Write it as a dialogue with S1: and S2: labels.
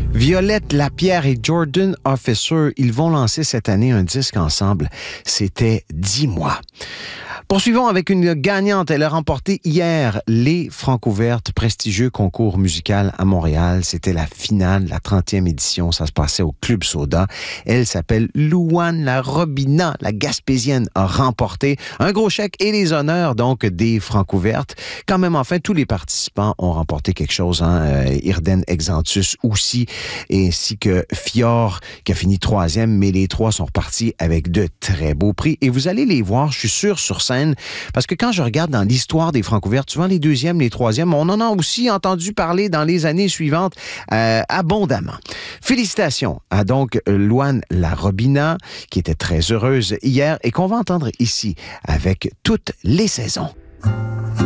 S1: Violette Lapierre et Jordan Officer, ils vont lancer cette année un disque ensemble. C'était 10 mois. Poursuivons avec une gagnante. Elle a remporté hier les Francouvertes, prestigieux concours musical à Montréal. C'était la finale, la 30e édition. Ça se passait au Club Soda. Elle s'appelle Louane La Robina. La Gaspésienne a remporté un gros chèque et les honneurs donc des Francouvertes. Quand même, enfin, tous les participants ont remporté quelque chose. Irden Exantus aussi, ainsi que Fior qui a fini 3e, mais les trois sont repartis avec de très beaux prix. Et vous allez les voir, je suis sûr, sur scène. Parce que quand je regarde dans l'histoire des Francouvertes, souvent les 2e, les 3e, on en a aussi entendu parler dans les années suivantes abondamment. Félicitations à donc Louane La Robina, qui était très heureuse hier et qu'on va entendre ici avec toutes les saisons.